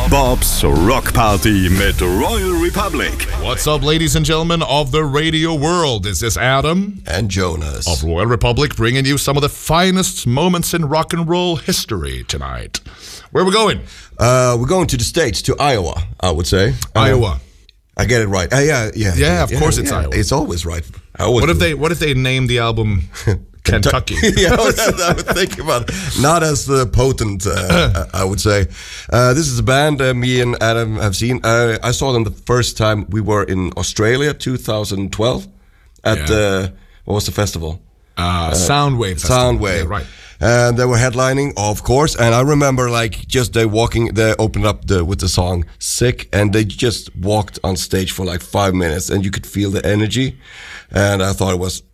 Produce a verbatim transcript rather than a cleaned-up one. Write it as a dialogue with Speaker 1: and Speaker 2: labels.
Speaker 1: Bob's Rock Party mit Royal Republic.
Speaker 2: What's up, ladies and gentlemen of the radio world? This is Adam
Speaker 3: and Jonas
Speaker 2: of Royal Republic, bringing you some of the finest moments in rock and roll history tonight. Where are we going?
Speaker 3: Uh, we're going to the States, to Iowa, I would say.
Speaker 2: Iowa.
Speaker 3: Uh, I get it right. Uh, yeah, yeah,
Speaker 2: yeah. Of
Speaker 3: yeah,
Speaker 2: course,
Speaker 3: yeah,
Speaker 2: it's
Speaker 3: yeah.
Speaker 2: Iowa.
Speaker 3: It's always right. I always
Speaker 2: what if
Speaker 3: do.
Speaker 2: they What if they named the album Kentucky?
Speaker 3: yeah, I was, I was thinking about it. Not as uh, potent, uh, I would say. Uh, this is a band uh, me and Adam have seen. Uh, I saw them the first time we were in Australia, two thousand twelve, at
Speaker 2: Yeah.
Speaker 3: the what was the festival?
Speaker 2: Uh, Soundwave. Festival.
Speaker 3: Soundwave,
Speaker 2: Yeah, right.
Speaker 3: And they were headlining, of course. And I remember, like, just they walking, they opened up the with the song "Sick," and they just walked on stage for like five minutes, and you could feel the energy. And I thought it was